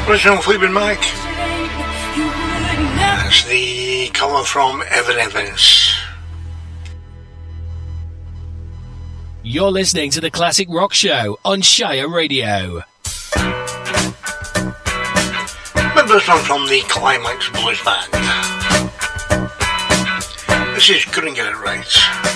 Original Fleetwood Mac. That's the cover from Evan Evans. You're listening to the Classic Rock Show on Shire Radio. Remember this one from the Climax Blues Band. This is Couldn't Get It Right.